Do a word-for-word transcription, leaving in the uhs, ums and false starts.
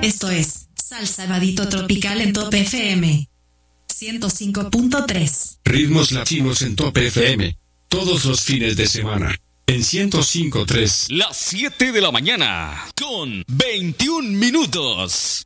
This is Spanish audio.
Esto es Salsa Vadito Tropical en Top F M ciento cinco punto tres. Ritmos latinos en Top F M. Todos los fines de semana. En ciento cinco punto tres. Las siete de la mañana. Con veintiún minutos.